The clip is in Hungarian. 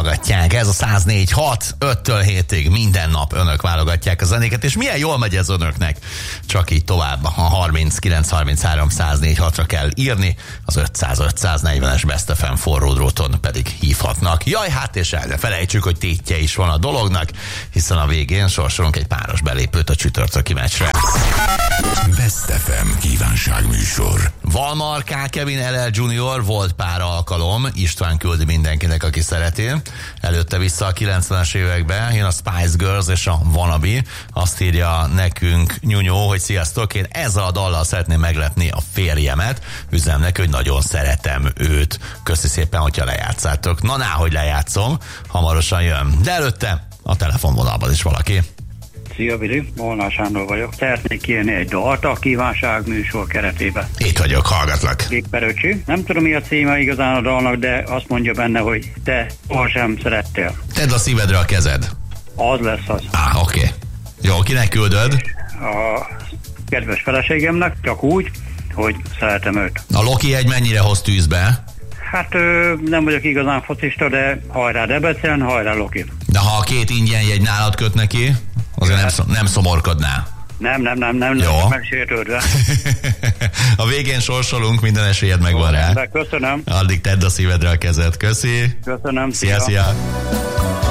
hallgatják. Ez a 104.6, 5-től 7-ig minden nap önök válogatják a zenéket, és milyen jól megy ez önöknek. Csak így tovább a 39 33 104.6-ra kell írni, az 500-540-es Best FM forró dróton pedig hívhatnak. Jaj, hát és el ne felejtsük, hogy tétje is van a dolognak, hiszen a végén sorsolunk egy páros belépőt a csütörtöki meccsre. Best FM kívánságműsor. Valmar K. Kevin LL Jr. volt pár alkalom, István küldi mindenkinek, aki szereti. Előtte vissza a 90-es években, jön a Spice Girls és a Wannabe. Azt írja nekünk Nyunyó, hogy sziasztok, én ezzel a dallal szeretném meglepni a férjemet. Üzenem neki, hogy nagyon szeretem őt. Köszi szépen, hogyha lejátszátok. Na, hogy lejátszom, hamarosan jön. De előtte a telefonvonalban is valaki. Szia, Vili, Molnár Sándor vagyok. Szeretnék kérni egy dalt a kívánságműsor keretében. Itt vagyok, hallgatlak. Gékperöcsi. Nem tudom, mi a címe igazán a dalnak, de azt mondja benne, hogy te sohasem szerettél. Tedd a szívedre a kezed. Az lesz az. Oké. Jó, kinek küldöd? A kedves feleségemnek, csak úgy, hogy szeretem őt. A Loki egy mennyire hoz tűzbe? Hát nem vagyok igazán focista, de hajrá Debrecen, hajrá Loki. De ha a két ingyen jegy nálad köt neki, azért nem szomorkodnál. Nem, jó. Megsértődve. A végén sorsolunk, minden esélyed megvan rá. Köszönöm. Addig tedd a szívedre a kezed. Köszi. Köszönöm. Szia.